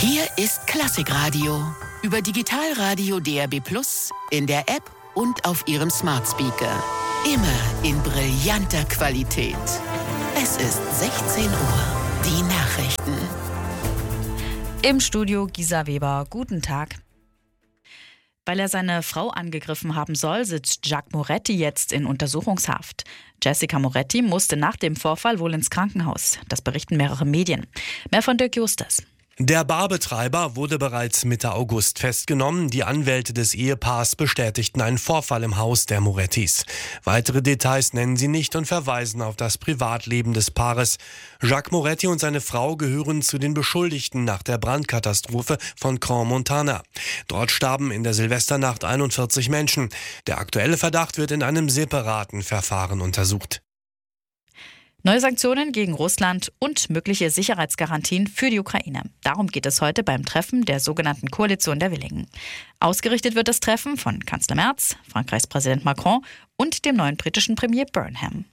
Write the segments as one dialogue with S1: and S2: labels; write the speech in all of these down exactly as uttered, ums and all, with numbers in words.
S1: Hier ist Klassikradio. Über Digitalradio D A B plus, in der App und auf Ihrem Smart Speaker. Immer in brillanter Qualität. Es ist sechzehn Uhr. Die Nachrichten.
S2: Im Studio Gisa Weber. Guten Tag. Weil er seine Frau angegriffen haben soll, sitzt Jacques Moretti jetzt in Untersuchungshaft. Jessica Moretti musste nach dem Vorfall wohl ins Krankenhaus. Das berichten mehrere Medien. Mehr von Dirk Justus.
S3: Der Barbetreiber wurde bereits Mitte August festgenommen. Die Anwälte des Ehepaars bestätigten einen Vorfall im Haus der Morettis. Weitere Details nennen sie nicht und verweisen auf das Privatleben des Paares. Jacques Moretti und seine Frau gehören zu den Beschuldigten nach der Brandkatastrophe von Crans-Montana. Dort starben in der Silvesternacht einundvierzig Menschen. Der aktuelle Verdacht wird in einem separaten Verfahren untersucht.
S2: Neue Sanktionen gegen Russland und mögliche Sicherheitsgarantien für die Ukraine. Darum geht es heute beim Treffen der sogenannten Koalition der Willigen. Ausgerichtet wird das Treffen von Kanzler Merz, Frankreichs Präsident Macron und dem neuen britischen Premier Burnham.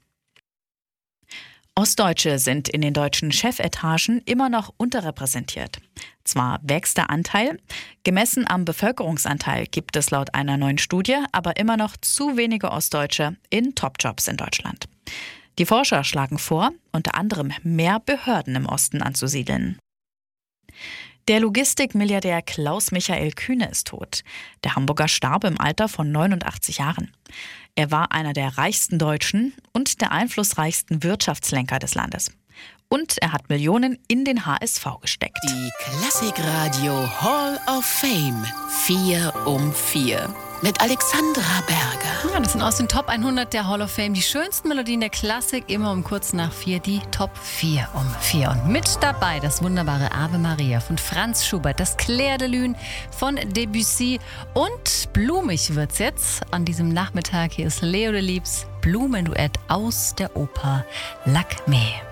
S2: Ostdeutsche sind in den deutschen Chefetagen immer noch unterrepräsentiert. Zwar wächst der Anteil, gemessen am Bevölkerungsanteil gibt es laut einer neuen Studie aber immer noch zu wenige Ostdeutsche in Topjobs in Deutschland. Die Forscher schlagen vor, unter anderem mehr Behörden im Osten anzusiedeln. Der Logistikmilliardär Klaus-Michael Kühne ist tot. Der Hamburger starb im Alter von neunundachtzig Jahren. Er war einer der reichsten Deutschen und der einflussreichsten Wirtschaftslenker des Landes. Und er hat Millionen in den H S V gesteckt.
S1: Die Klassikradio Hall of Fame. Vier um vier. Mit Alexandra Berger.
S4: Ja, das sind aus den Top hundert der Hall of Fame die schönsten Melodien der Klassik, immer um kurz nach vier, die Top vier um vier. Und mit dabei das wunderbare Ave Maria von Franz Schubert, das Clair de Lune von Debussy und blumig wird's jetzt an diesem Nachmittag. Hier ist Leo Delibes Blumenduett aus der Oper Lakmé.